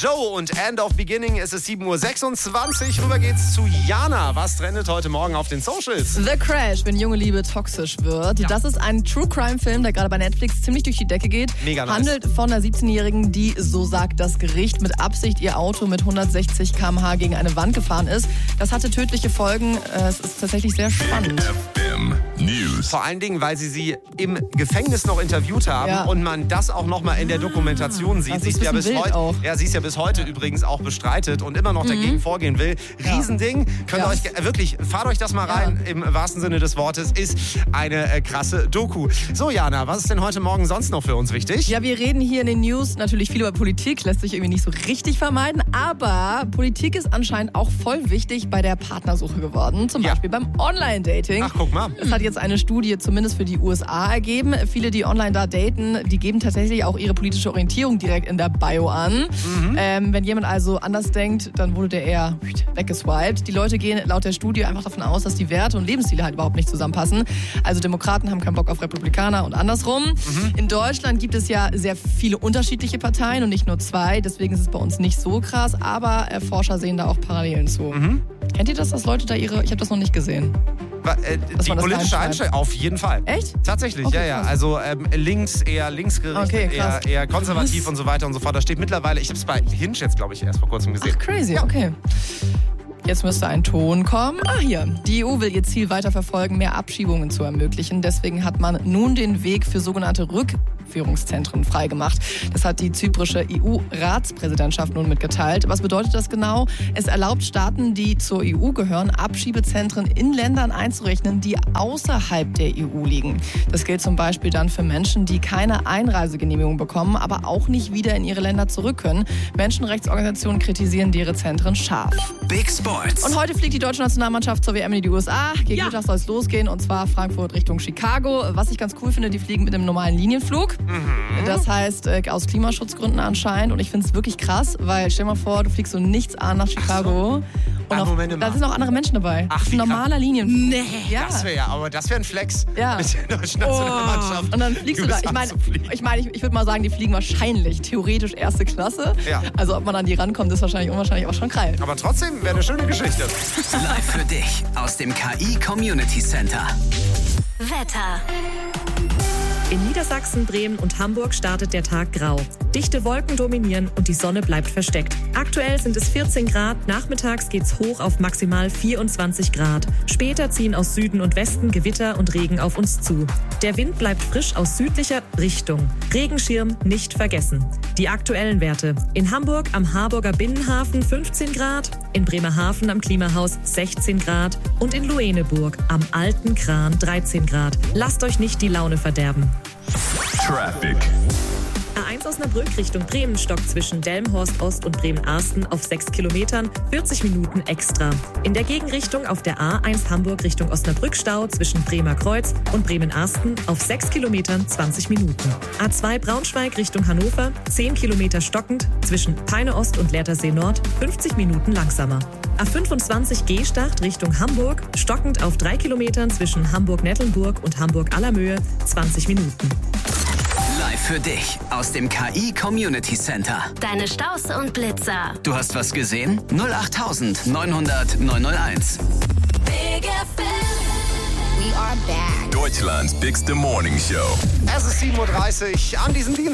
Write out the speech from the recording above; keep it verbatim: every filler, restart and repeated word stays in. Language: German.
Joe und End of Beginning. Es ist sieben Uhr sechsundzwanzig. Rüber geht's zu Jana. Was trendet heute Morgen auf den Socials? The Crash, wenn junge Liebe toxisch wird. Ja. Das ist ein True-Crime-Film, der gerade bei Netflix ziemlich durch die Decke geht. Mega nice. Handelt von einer siebzehnjährigen, die, so sagt das Gericht, mit Absicht ihr Auto mit hundertsechzig Kilometer pro Stunde gegen eine Wand gefahren ist. Das hatte tödliche Folgen. Es ist tatsächlich sehr spannend. News. Vor allen Dingen, weil sie sie im Gefängnis noch interviewt haben ja. und man das auch noch mal in der Dokumentation sieht. Das Sie ist ist, ja bis heute, auch. ja, sie ist ja bis heute übrigens auch bestreitet und immer noch mhm. dagegen vorgehen will. Riesending. Könnt ja. ihr euch äh, wirklich, fahrt euch das mal rein, ja. im wahrsten Sinne des Wortes. Ist eine äh, krasse Doku. So, Jana, was ist denn heute Morgen sonst noch für uns wichtig? Ja, wir reden hier in den News natürlich viel über Politik, lässt sich irgendwie nicht so richtig vermeiden, aber Politik ist anscheinend auch voll wichtig bei der Partnersuche geworden, zum ja. Beispiel beim Online-Dating. Ach, guck mal. Es hat jetzt eine Studie zumindest für die U S A ergeben. Viele, die online da daten, die geben tatsächlich auch ihre politische Orientierung direkt in der Bio an. Mhm. Ähm, wenn jemand also anders denkt, dann wurde der eher weggeswiped. Die Leute gehen laut der Studie einfach davon aus, dass die Werte und Lebensziele halt überhaupt nicht zusammenpassen. Also Demokraten haben keinen Bock auf Republikaner und andersrum. Mhm. In Deutschland gibt es ja sehr viele unterschiedliche Parteien und nicht nur zwei. Deswegen ist es bei uns nicht so krass. Aber äh, Forscher sehen da auch Parallelen zu. Mhm. Kennt ihr das, dass Leute da ihre... Ich habe das noch nicht gesehen. Äh, die politische Einstellung, auf jeden Fall. Echt? Tatsächlich, okay, ja, ja. Krass. Also ähm, links, eher linksgerichtet, okay, eher, eher konservativ krass. und so weiter und so fort. Da steht mittlerweile, ich habe es bei Hinge jetzt, glaube ich, erst vor kurzem gesehen. Ach, crazy, ja. okay. Jetzt müsste ein Ton kommen. Ah, hier. Die E U will ihr Ziel weiter verfolgen, mehr Abschiebungen zu ermöglichen. Deswegen hat man nun den Weg für sogenannte Rückführungszentren freigemacht. Das hat die zyprische E U-Ratspräsidentschaft nun mitgeteilt. Was bedeutet das genau? Es erlaubt Staaten, die zur E U gehören, Abschiebezentren in Ländern einzurechnen, die außerhalb der E U liegen. Das gilt zum Beispiel dann für Menschen, die keine Einreisegenehmigung bekommen, aber auch nicht wieder in ihre Länder zurück können. Menschenrechtsorganisationen kritisieren die Zentren scharf. Big Sports. Und heute fliegt die deutsche Nationalmannschaft zur W M in die U S A. Gegen Ja. Mittag soll es losgehen, und zwar Frankfurt Richtung Chicago. Was ich ganz cool finde, die fliegen mit einem normalen Linienflug. Mhm. Das heißt, äh, aus Klimaschutzgründen anscheinend. Und ich finde es wirklich krass, weil stell mal vor, du fliegst so nichts an nach Chicago. Und Ah, auf, Moment da mal. sind auch andere Menschen dabei. Ach, das ist wie ein normaler Linienflug. Nee. Ja. Das wäre ja, aber das wäre ein Flex Ja. mit der deutschen Nationalmannschaft. Und dann fliegst du da. Ich meine, ich, mein, ich, ich würde mal sagen, die fliegen wahrscheinlich theoretisch erste Klasse. Ja. Also ob man an die rankommt, ist wahrscheinlich unwahrscheinlich, aber schon geil. Aber trotzdem wäre eine schöne Geschichte. Live für dich aus dem K I Community Center. Wetter. In Niedersachsen, Bremen und Hamburg startet der Tag grau. Dichte Wolken dominieren und die Sonne bleibt versteckt. Aktuell sind es vierzehn Grad, nachmittags geht's hoch auf maximal vierundzwanzig Grad. Später ziehen aus Süden und Westen Gewitter und Regen auf uns zu. Der Wind bleibt frisch aus südlicher Richtung. Regenschirm nicht vergessen. Die aktuellen Werte. In Hamburg am Harburger Binnenhafen fünfzehn Grad, in Bremerhaven am Klimahaus sechzehn Grad und in Lueneburg am Alten Kran dreizehn Grad. Lasst euch nicht die Laune verderben. Traffic. A eins Osnabrück Richtung Bremen stockt zwischen Delmenhorst Ost und Bremen-Arsten auf sechs Kilometern, vierzig Minuten extra. In der Gegenrichtung auf der A eins Hamburg Richtung Osnabrück Stau zwischen Bremer Kreuz und Bremen-Arsten auf sechs Kilometern, zwanzig Minuten. A zwei Braunschweig Richtung Hannover, zehn Kilometer stockend zwischen Peine Ost und Lehrtersee Nord, fünfzig Minuten langsamer. A fünfundzwanzig Gehstart Richtung Hamburg, stockend auf drei Kilometern zwischen Hamburg-Nettlenburg und Hamburg-Allermöhe, zwanzig Minuten. Live für dich aus dem K I Community Center. Deine Staus und Blitzer. Du hast was gesehen? null acht neunhundert neunhunderteins. Big F M. We are back. Deutschlands bigste Morning Show. Es ist sieben Uhr dreißig an diesem Dienstag.